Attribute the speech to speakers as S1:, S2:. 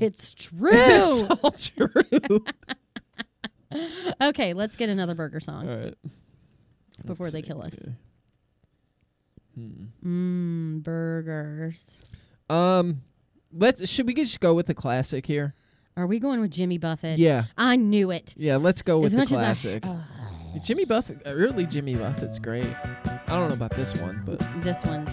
S1: It's true.
S2: It's all true.
S1: Okay, let's get another burger song
S2: All right.
S1: before
S2: Let's
S1: they
S2: see
S1: kill us.
S2: here.
S1: Burgers.
S2: Should we just go with the classic here?
S1: Are we going with Jimmy Buffett?
S2: Yeah.
S1: I knew it.
S2: Yeah, let's go with
S1: As
S2: the
S1: much
S2: classic.
S1: as
S2: Jimmy Buffett, early Jimmy Buffett's great. I don't know about this one, but
S1: this one.